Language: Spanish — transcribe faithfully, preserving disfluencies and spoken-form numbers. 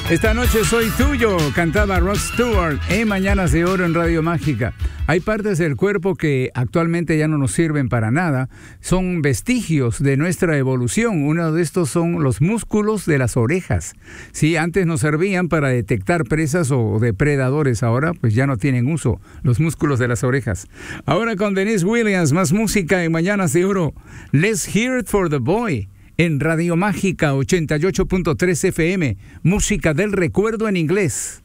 Esta noche soy tuyo, cantaba Rod Stewart en Mañanas de Oro en Radio Mágica. Hay partes del cuerpo que actualmente ya no nos sirven para nada, son vestigios de nuestra evolución. Uno de estos son los músculos de las orejas. Sí, antes nos servían para detectar presas o depredadores, ahora pues ya no tienen uso los músculos de las orejas. Ahora con Denise Williams, más música en Mañanas de Oro. Let's hear it for the boy. En Radio Mágica ochenta y ocho punto tres F M, música del recuerdo en inglés.